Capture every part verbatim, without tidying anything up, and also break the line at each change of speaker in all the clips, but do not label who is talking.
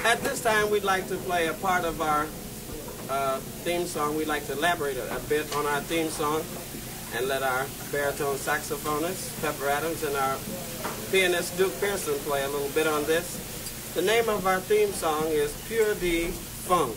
at this time, we'd like to play a part of our uh, theme song. We'd like to elaborate a, a bit on our theme song and let our baritone saxophonist, Pepper Adams, and our pianist, Duke Pearson, play a little bit on this. The name of our theme song is Pure D Funk.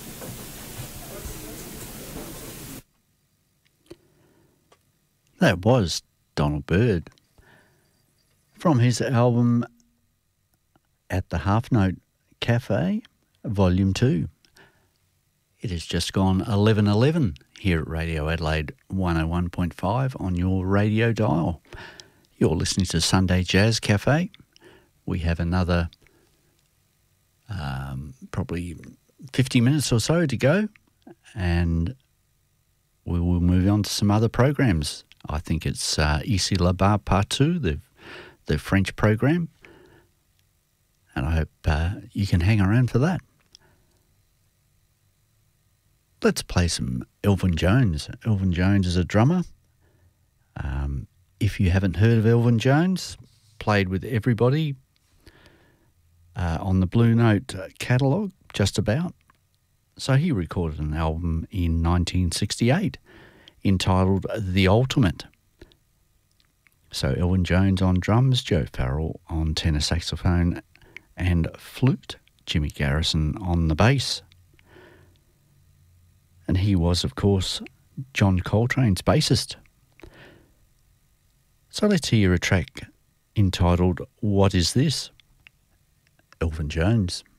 That was Donald Byrd from his album At the Half Note Cafe, Volume two. It has just gone eleven eleven here at Radio Adelaide one oh one point five on your radio dial. You're listening to Sunday Jazz Cafe. We have another um, probably fifty minutes or so to go, and we will move on to some other programs. I think it's uh, Ici là-bas Partout, the, the French program, and I hope uh, you can hang around for that. Let's play some Elvin Jones. Elvin Jones is a drummer. Um, if you haven't heard of Elvin Jones, played with everybody uh, on the Blue Note catalogue, just about. So he recorded an album in nineteen sixty-eight entitled The Ultimate. So Elvin Jones on drums, Joe Farrell on tenor saxophone and flute, Jimmy Garrison on the bass. And he was, of course, John Coltrane's bassist. So let's hear a track entitled What Is This? Elvin Jones.